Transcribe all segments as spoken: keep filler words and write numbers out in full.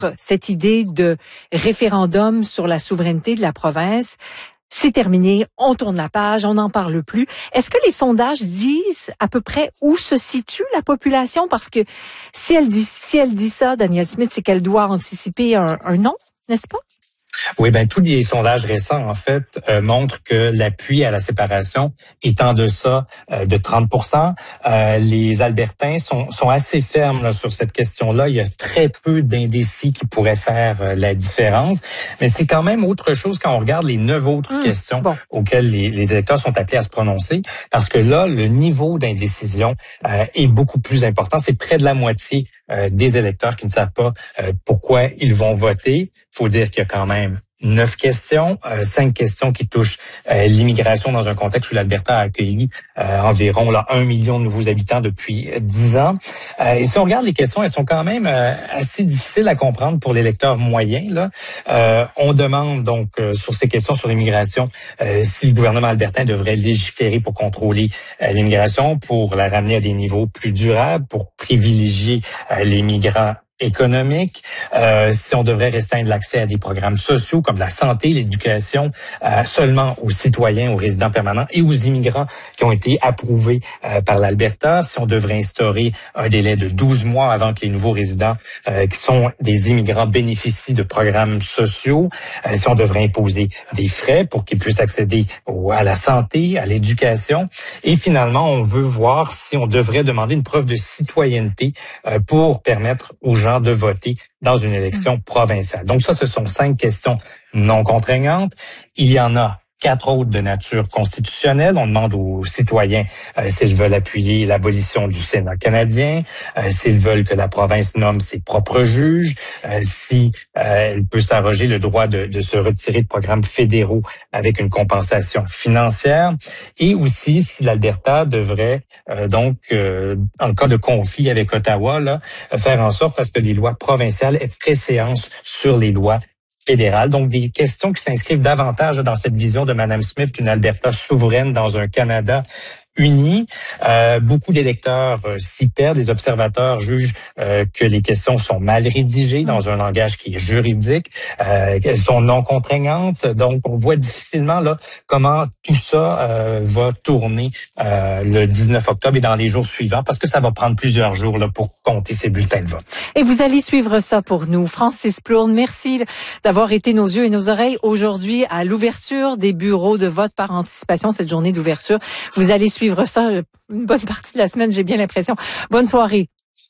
cette idée de référendum sur la souveraineté de la province. C'est terminé, on tourne la page, on n'en parle plus. Est-ce que les sondages disent à peu près où se situe la population? Parce que si elle dit, si elle dit ça, Danielle Smith, c'est qu'elle doit anticiper un, un non, n'est-ce pas? Oui, ben tous les sondages récents, en fait, euh, montrent que l'appui à la séparation est en deçà euh, de trente pour cent. Euh, les Albertains sont, sont assez fermes là, sur cette question-là. Il y a très peu d'indécis qui pourraient faire euh, la différence. Mais c'est quand même autre chose quand on regarde les neuf autres mmh, questions bon. auxquelles les, les électeurs sont appelés à se prononcer. Parce que là, le niveau d'indécision euh, est beaucoup plus important. C'est près de la moitié euh, des électeurs qui ne savent pas euh, pourquoi ils vont voter. Il faut dire qu'il y a quand même neuf questions, euh, cinq questions qui touchent euh, l'immigration dans un contexte où l'Alberta a accueilli euh, environ là, un million de nouveaux habitants depuis dix ans. Euh, et si on regarde les questions, elles sont quand même euh, assez difficiles à comprendre pour les lecteurs moyens. Là. Euh, on demande donc euh, sur ces questions sur l'immigration euh, si le gouvernement albertain devrait légiférer pour contrôler euh, l'immigration, pour la ramener à des niveaux plus durables, pour privilégier euh, les migrants économique, euh, si on devrait restreindre l'accès à des programmes sociaux comme la santé, l'éducation, euh, seulement aux citoyens, aux résidents permanents et aux immigrants qui ont été approuvés euh, par l'Alberta, si on devrait instaurer un délai de douze mois avant que les nouveaux résidents euh, qui sont des immigrants bénéficient de programmes sociaux, euh, si on devrait imposer des frais pour qu'ils puissent accéder au, à la santé, à l'éducation. Et finalement, on veut voir si on devrait demander une preuve de citoyenneté euh, pour permettre aux gens de voter dans une élection provinciale. Donc ça, ce sont cinq questions non contraignantes. Il y en a quatre autres de nature constitutionnelle. On demande aux citoyens euh, s'ils veulent appuyer l'abolition du Sénat canadien, euh, s'ils veulent que la province nomme ses propres juges, euh, si euh, elle peut s'arroger le droit de, de se retirer de programmes fédéraux avec une compensation financière, et aussi si l'Alberta devrait euh, donc, euh, en cas de conflit avec Ottawa, là, faire en sorte à ce que les lois provinciales aient préséance sur les lois fédérales. Donc, des questions qui s'inscrivent davantage dans cette vision de Mme Smith qu'une Alberta souveraine dans un Canada uni. Euh, beaucoup d'électeurs euh, s'y perdent. Les observateurs jugent euh, que les questions sont mal rédigées dans un langage qui est juridique, euh, qu'elles sont non contraignantes. Donc, on voit difficilement là comment tout ça euh, va tourner euh, le dix-neuf octobre et dans les jours suivants, parce que ça va prendre plusieurs jours là pour compter ces bulletins de vote. Et vous allez suivre ça pour nous. Francis Plourde, merci d'avoir été nos yeux et nos oreilles aujourd'hui à l'ouverture des bureaux de vote par anticipation, cette journée d'ouverture. Vous allez suivre suivre ça une bonne partie de la semaine, j'ai bien l'impression. Bonne soirée.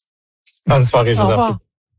Bonne soirée, je vous en prie.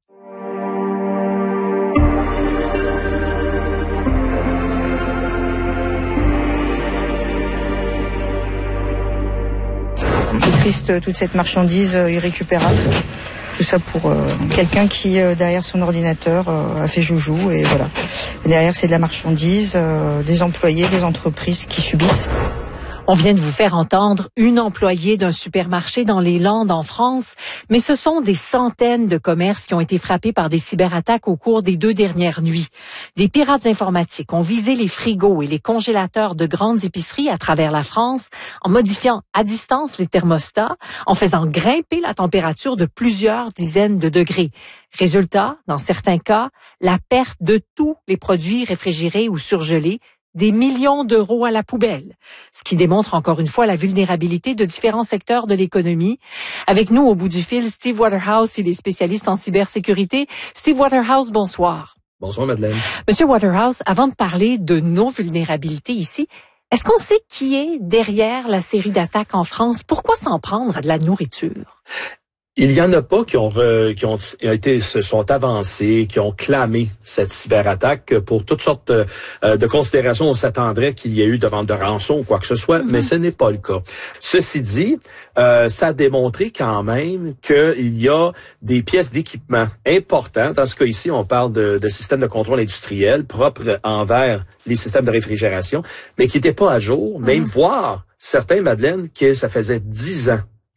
C'est triste, toute cette marchandise irrécupérable. Tout ça pour euh, quelqu'un qui, euh, derrière son ordinateur, euh, a fait joujou. Et voilà. Et derrière, c'est de la marchandise, euh, des employés, des entreprises qui subissent. On vient de vous faire entendre une employée d'un supermarché dans les Landes en France, mais ce sont des centaines de commerces qui ont été frappés par des cyberattaques au cours des deux dernières nuits. Des pirates informatiques ont visé les frigos et les congélateurs de grandes épiceries à travers la France en modifiant à distance les thermostats, en faisant grimper la température de plusieurs dizaines de degrés. Résultat, dans certains cas, la perte de tous les produits réfrigérés ou surgelés, des millions d'euros à la poubelle. Ce qui démontre encore une fois la vulnérabilité de différents secteurs de l'économie. Avec nous au bout du fil, Steve Waterhouse, il est spécialiste en cybersécurité. Steve Waterhouse, bonsoir. Bonsoir Madeleine. Monsieur Waterhouse, avant de parler de nos vulnérabilités ici, est-ce qu'on sait qui est derrière la série d'attaques en France? Pourquoi s'en prendre à de la nourriture? Il y en a pas qui ont, re, qui ont été se sont avancés, qui ont clamé cette cyberattaque pour toutes sortes de, de considérations. On s'attendrait qu'il y ait eu de vente de rançon ou quoi que ce soit, mm-hmm. mais ce n'est pas le cas. Ceci dit, euh, ça a démontré quand même qu'il y a des pièces d'équipement importantes. Dans ce cas ici, on parle de, de systèmes de contrôle industriel propres envers les systèmes de réfrigération, mais qui n'étaient pas à jour, mm-hmm. même voire certains, Madeleine, que ça faisait dix ans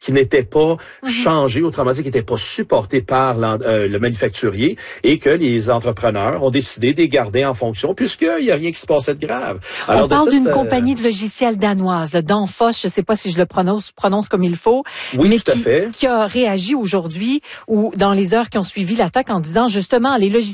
qui n'étaient pas Mm-hmm. changés, autrement dit, qui n'étaient pas supportés par euh, le manufacturier, et que les entrepreneurs ont décidé de les garder en fonction, puisqu'il n'y a rien qui se passait de grave. Alors, on parle d'une euh... compagnie de logiciels danoise, Danfoss, je ne sais pas si je le prononce, prononce comme il faut, oui, mais tout qui, à fait. qui a réagi aujourd'hui ou dans les heures qui ont suivi l'attaque en disant justement les logiciels